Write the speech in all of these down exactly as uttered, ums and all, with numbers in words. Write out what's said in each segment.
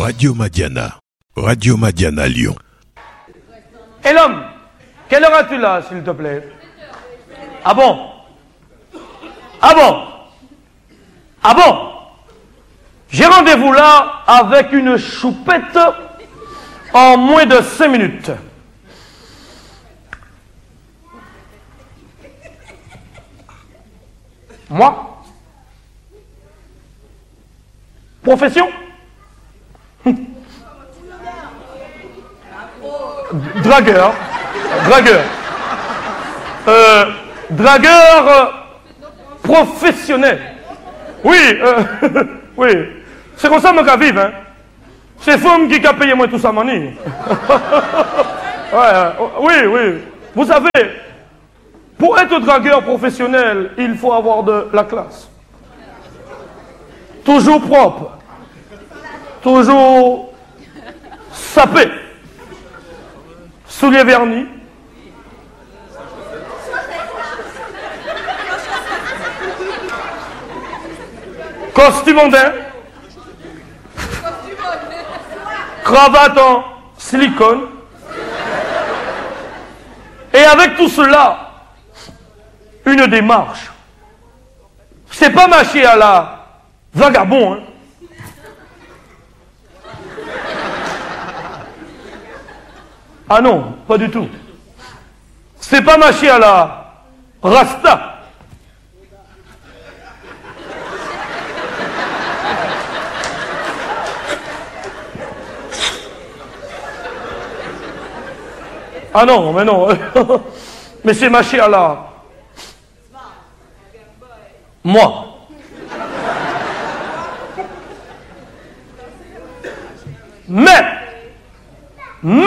Radio Madiana. Radio Madiana Lyon. Et l'homme, quelle heure as-tu là, s'il te plaît? Ah bon? Ah bon? Ah bon? J'ai rendez-vous là avec une choupette en moins de cinq minutes. Moi? Profession? Dragueur. Dragueur. Euh, dragueur euh, professionnel. Oui, euh, oui. C'est comme ça que je vivre, hein. C'est femme qui a payé moi tout ça, mani. Ouais, euh, oui, oui. Vous savez, pour être dragueur professionnel, il faut avoir de la classe. Toujours propre. Toujours sapé. Souliers vernis. Costume ondin. Cravate en silicone. Et avec tout cela, une démarche. C'est pas marcher à la vagabond, hein. Ah non, pas du tout. C'est pas marcher à la rasta. Ah non, mais non. Mais c'est marcher à la... Moi. Mais, mais,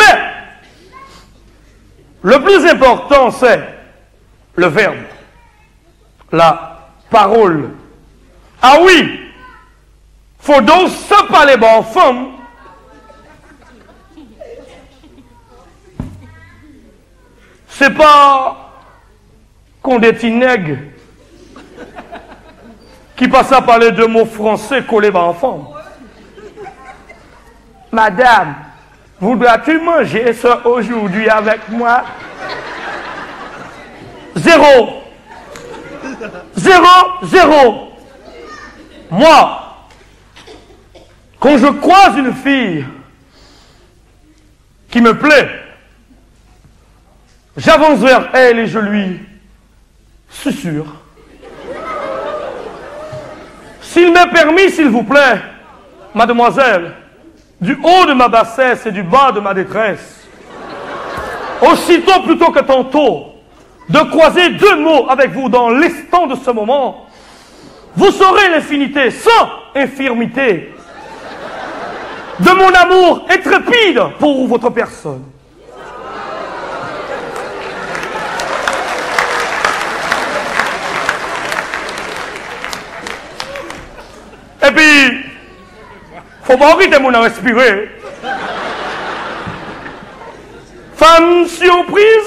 le plus important, c'est le verbe, la parole. Ah oui, faut donc se parler bon femme. C'est pas qu'on des petits nègres qui passent à parler de mots français collés par en femme. Madame, voudras-tu manger ça aujourd'hui avec moi? Zéro. Zéro, zéro. Moi, quand je croise une fille qui me plaît, j'avance vers elle et je lui susurre. S'il m'est permis, s'il vous plaît, mademoiselle, du haut de ma bassesse et du bas de ma détresse, aussitôt plutôt que tantôt, de croiser deux mots avec vous dans l'instant de ce moment, vous saurez l'infinité, sans infirmité, de mon amour intrépide pour votre personne. Et puis, faut pas arrêter mon à respirer. Femme surprise.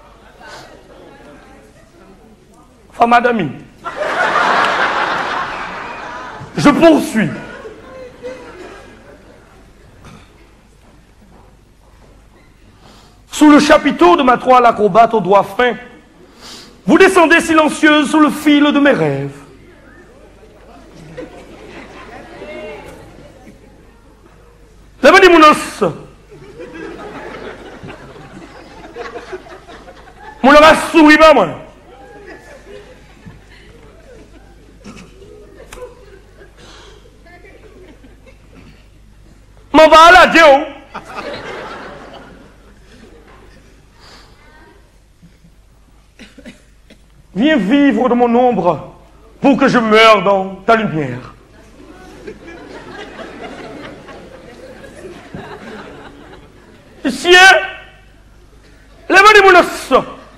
Femme adamie. Je poursuis. Sous le chapiteau de ma toile acrobate aux doigts fins, vous descendez silencieuse sous le fil de mes rêves. Levez mon os. Mon leur a souri, pas moi. M'en va à la Dieu. Viens vivre dans mon ombre pour que je meure dans ta lumière. Ici, levez mon os.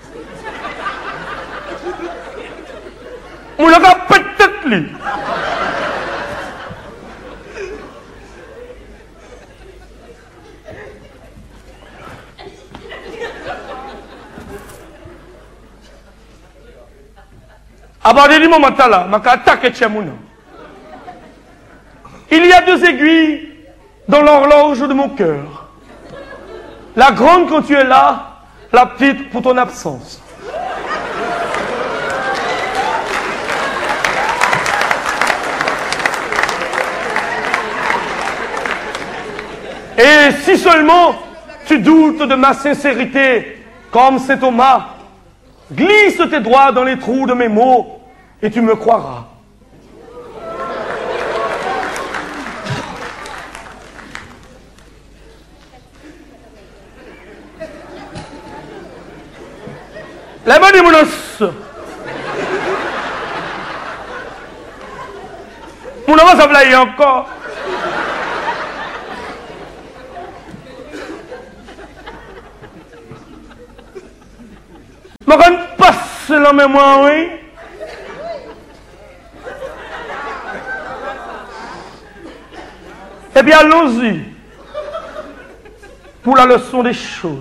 Mon leur a peut-être lui. Abandonnez mon matin là, ma attaque chez mon. Il y a deux aiguilles dans l'horloge de mon cœur. La grande quand tu es là, la petite pour ton absence. Et si seulement tu doutes de ma sincérité, comme saint Thomas, glisse tes doigts dans les trous de mes mots et tu me croiras. La bonne mon mon avance à blayer encore. Je vais passer la mémoire, oui. Eh bien, allons-y pour la leçon des choses.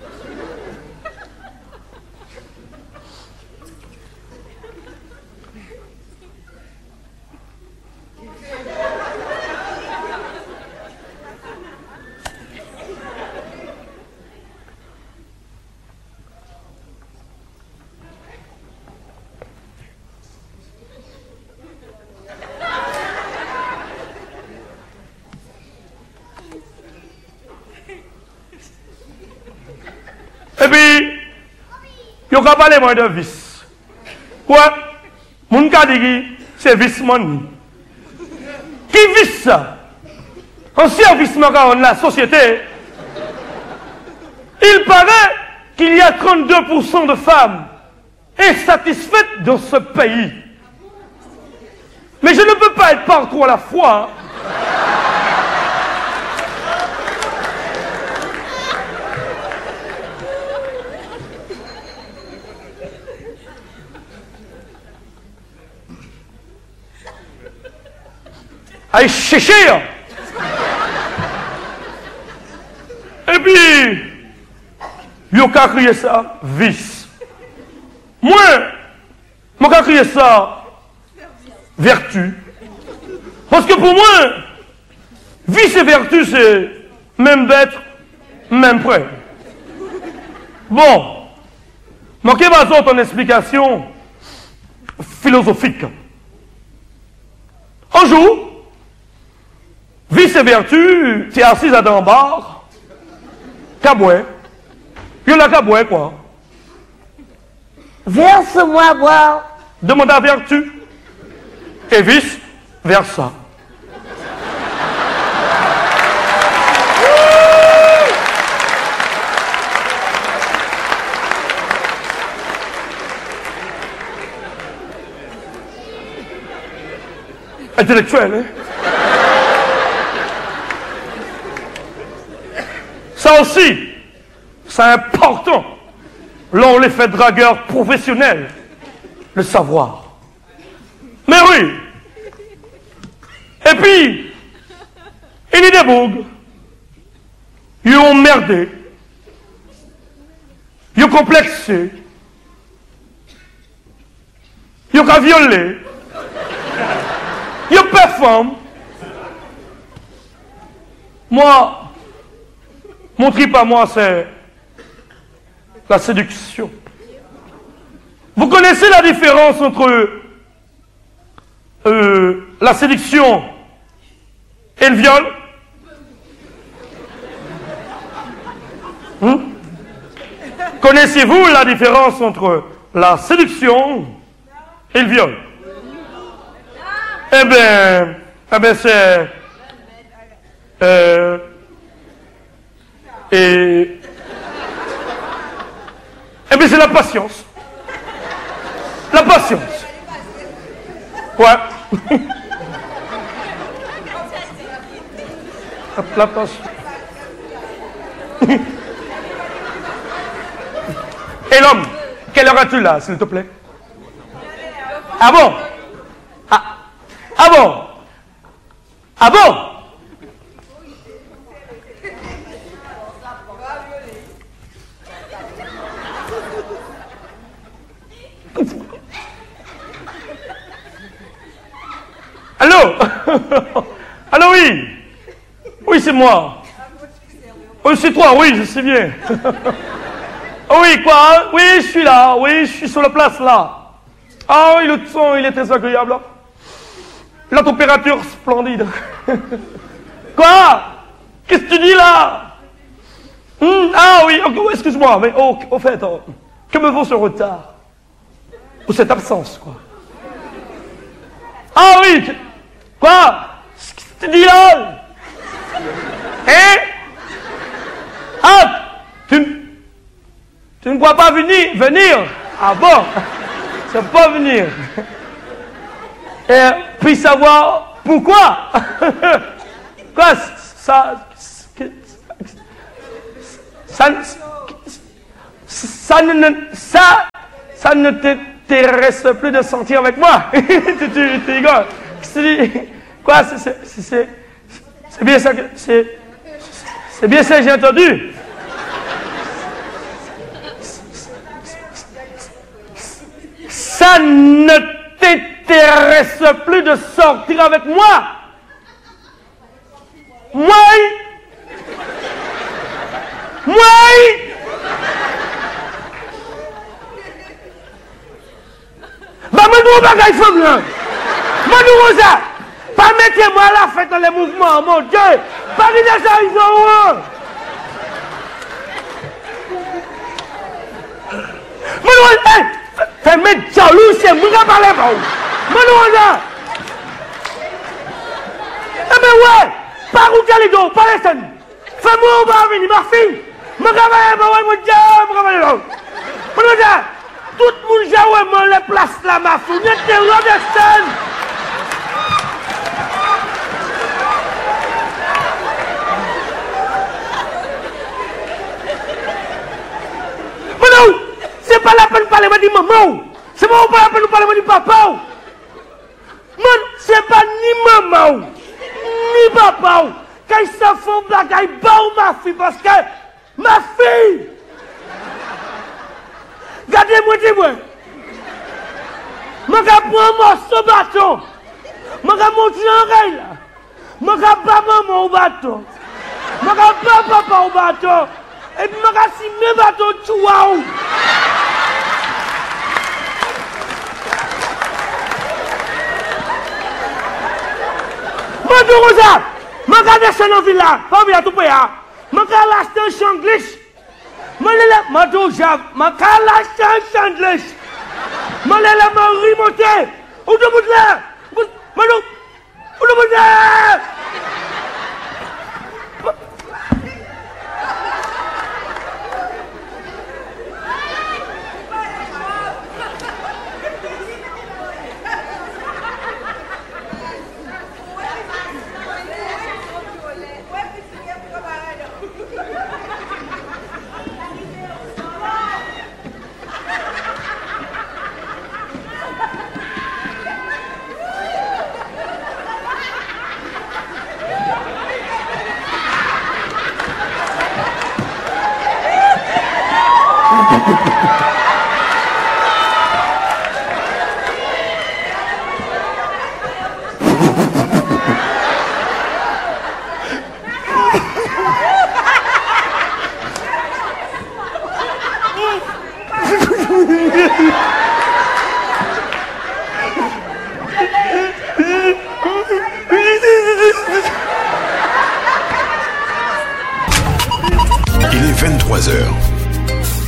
Et puis, il n'y a pas les moyens de vice. Quoi? Mon cas dit c'est vice money. Qui vice ça? En service dans la société, il paraît qu'il y a trente-deux pour cent de femmes insatisfaites dans ce pays. Mais je ne peux pas être partout à la fois. Aïe, chercher. Et puis, il a crié ça, vice. Moi, je vais crier ça, vertu. Parce que pour moi, vice et vertu, c'est même bête, même près. Bon, je vais vous donner une explication philosophique. Un jour, vice et vertu, tu es assis à un bar, caboué, il y a la caboué quoi. Verse-moi boire. Demande à vertu. Et vice, versa. Intellectuel, hein? Ça aussi, c'est important. Là, on les fait dragueurs professionnels, le savoir. Mais oui. Et puis, il y a des bougs. Ils ont merdé. Ils ont complexé. Ils ont violé. Ils ont performé. Moi, mon trip à moi, c'est la séduction. Vous connaissez la différence entre euh, la séduction et le viol? hmm? Connaissez-vous la différence entre la séduction et le viol? Eh bien, eh bien c'est... Euh, et... Eh bien c'est la patience. La patience. Ouais. La patience. Et l'homme, quelle heure as-tu là, s'il te plaît? Ah bon? Ah, ah bon? Ah bon? Allô? Allô, oui? Oui, c'est moi. Oui, c'est toi, oui, je sais bien. Oui, quoi? Oui, je suis là. Oui, je suis sur la place, là. Ah oui, le son, il est très agréable. La température splendide. Quoi? Qu'est-ce que tu dis, là? Hum, Ah oui, oh, excuse-moi, mais oh, au fait, oh, que me vaut ce retard? Ou cette absence, quoi? Ah oui, tu... Quoi? Qu'est-ce que tu dis, là? Hein? Ah, tu, tu ne crois pas venir, venir? Ah bon? Tu ne vas pas venir. Et puis savoir pourquoi? Quoi? Ça, ça, ça, ne, ça, ça ne t'intéresse plus de sortir avec moi? tu, tu, tu rigoles. Quoi? C'est bien ça que... C'est c'est bien ça que j'ai entendu. Ça ne t'intéresse plus de sortir avec moi? Moi? Moi? Bah, me nous bagaille femme là. Me nous ça. Pas mettez-moi la fête dans les mouvements, mon Dieu. Pas de ça, ils ont. Me nous fais mettre jaloux, c'est moi qui parle pas. Me nous ça. Eh ben ouais. Par où t'es les dos, pas les scènes. Fais-moi au bar, venir, ma fille. Me travaille, me ouais, mon Dieu, me travaille là. Me nous ça. Tout le monde joue moi les places là, ma fille. Ne t'es pas de scène. C'est pas la peine de parler, de maman. C'est pas la peine de parler de papa. C'est pas ni maman, ni papa. Quand ils se font bagaille, bah ma fille, parce que ma fille. Regardez-moi, dis-moi. Je vais prendre mon morceau bâton. Je vais monter l'oreille là. Je vais pas maman au bâton. Je vais pas papa au bâton. Et puis je vais si mes bâtons tuent. Madou Rosa, je vais descendre dans la ville là, pas bien tout pays. Je vais acheter un changlish. Je vais Madou Jav, je vais acheter un changlish. Je vais aller remonter. Où de vous là? Madou, où de vous là? Il est vingt-trois heures.